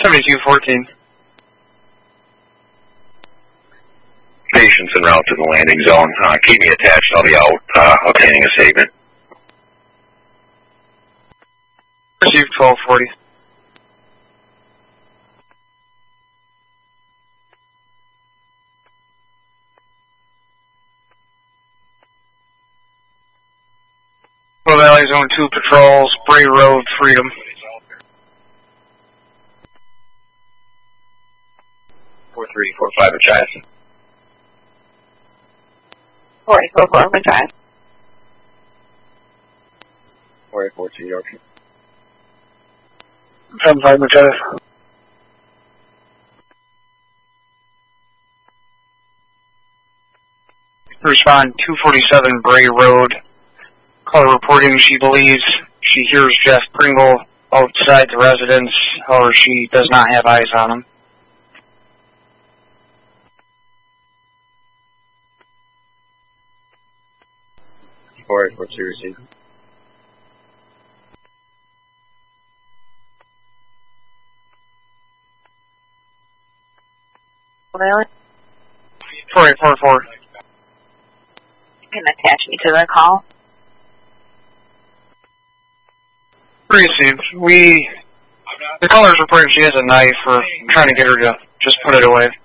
7214. Patients en route to the landing zone. Keep me attached. I'll be out obtaining a statement. Received 1240. Full Valley Zone 2 patrols, Bray Road, Freedom. Four three four five Machias. 4844 Machias. 4842 Yorkshire. 75 Machias. Respond 247 Bray Road. Caller reporting she believes she hears Jeff Pringle outside the residence, however she does not have eyes on him. What's your receipt? Really? 4844. You can attach me to the call. Received. The caller's reporting she has a knife. We're trying to get her to just put it away.